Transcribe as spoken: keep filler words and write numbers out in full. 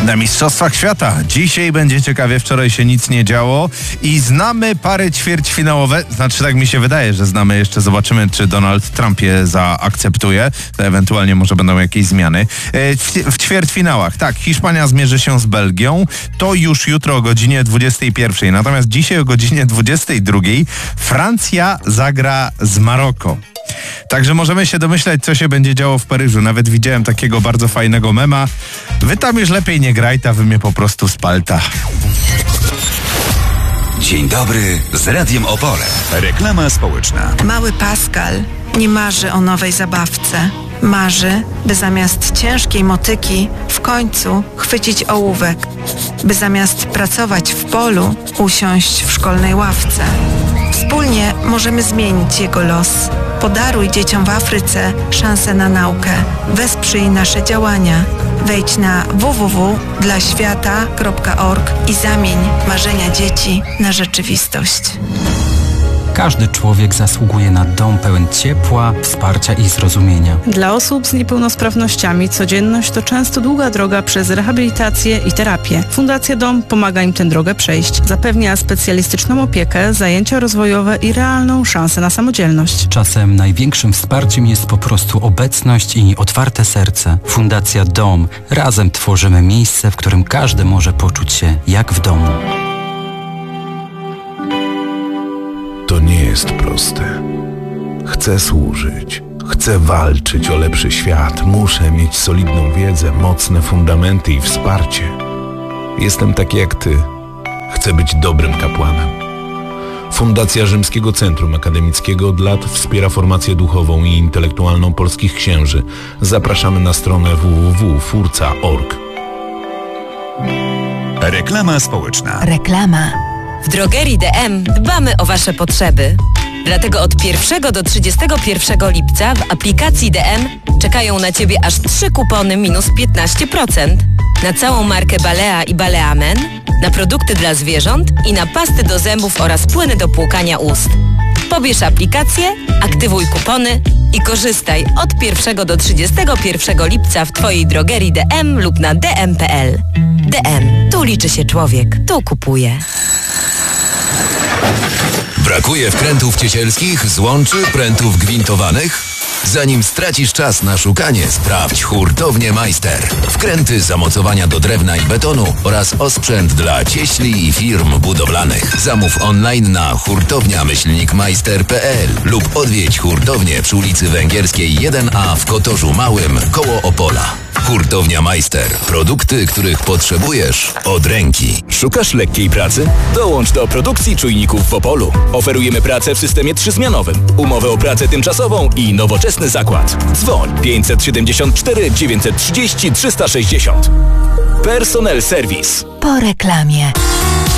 Na Mistrzostwach Świata. Dzisiaj będzie ciekawie, wczoraj się nic nie działo i znamy pary ćwierćfinałowe, znaczy tak mi się wydaje, że znamy, jeszcze zobaczymy, czy Donald Trump je zaakceptuje, to ewentualnie może będą jakieś zmiany. W, w ćwierćfinałach, tak, Hiszpania zmierzy się z Belgią, to już jutro o godzinie dwudziestej pierwszej, natomiast dzisiaj o godzinie dwudziestej drugiej Francja zagra z Maroko. Także możemy się domyślać, co się będzie działo w Paryżu. Nawet widziałem takiego bardzo fajnego mema. Wy tam już lepiej nie grajta, wy mnie po prostu spalta. Dzień dobry z Radiem Opole. Reklama społeczna. Mały Pascal nie marzy o nowej zabawce. Marzy, by zamiast ciężkiej motyki w końcu chwycić ołówek. By zamiast pracować w polu, usiąść w szkolnej ławce. Wspólnie możemy zmienić jego los. Podaruj dzieciom w Afryce szansę na naukę. Wesprzyj nasze działania. Wejdź na w w w kropka dla świata kropka org i zamień marzenia dzieci na rzeczywistość. Każdy człowiek zasługuje na dom pełen ciepła, wsparcia i zrozumienia. Dla osób z niepełnosprawnościami codzienność to często długa droga przez rehabilitację i terapię. Fundacja Dom pomaga im tę drogę przejść. Zapewnia specjalistyczną opiekę, zajęcia rozwojowe i realną szansę na samodzielność. Czasem największym wsparciem jest po prostu obecność i otwarte serce. Fundacja Dom. Razem tworzymy miejsce, w którym każdy może poczuć się jak w domu. To nie jest proste. Chcę służyć, chcę walczyć o lepszy świat, muszę mieć solidną wiedzę, mocne fundamenty i wsparcie. Jestem taki jak ty. Chcę być dobrym kapłanem. Fundacja Rzymskiego Centrum Akademickiego od lat wspiera formację duchową i intelektualną polskich księży. Zapraszamy na stronę w w w kropka furca kropka org. Reklama społeczna. Reklama. W drogerii D M dbamy o Wasze potrzeby. Dlatego od pierwszego do trzydziestego pierwszego lipca w aplikacji D M czekają na Ciebie aż trzy kupony minus piętnaście procent. Na całą markę Balea i Balea Men, na produkty dla zwierząt i na pasty do zębów oraz płyny do płukania ust. Pobierz aplikację, aktywuj kupony i korzystaj od pierwszego do trzydziestego pierwszego lipca w Twojej drogerii D M lub na d m kropka p l. D M. Tu liczy się człowiek. Tu kupuje. Brakuje wkrętów ciesielskich, złączy, prętów gwintowanych? Zanim stracisz czas na szukanie, sprawdź Hurtownię Majster. Wkręty, zamocowania do drewna i betonu oraz osprzęt dla cieśli i firm budowlanych. Zamów online na hurtownia myślnik majster kropka p l lub odwiedź hurtownię przy ulicy Węgierskiej jeden a w Kotorzu Małym koło Opola. Hurtownia Majster. Produkty, których potrzebujesz od ręki. Szukasz lekkiej pracy? Dołącz do produkcji czujników w Opolu. Oferujemy pracę w systemie trzyzmianowym, umowę o pracę tymczasową i nowoczesny zakład. Dzwoń pięćset siedemdziesiąt cztery dziewięćset trzydzieści trzysta sześćdziesiąt. Personel Service. Po reklamie.